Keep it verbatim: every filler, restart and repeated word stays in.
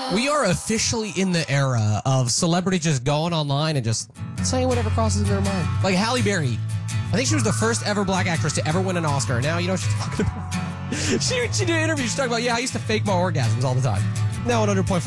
We are officially in the era of celebrities just going online and just saying whatever crosses their mind. Like Halle Berry. I think she was the first ever black actress to ever win an Oscar. Now, you know what she's talking about? she, she did an interview. She's talking about, yeah, I used to fake my orgasms all the time. Now, one hundred point five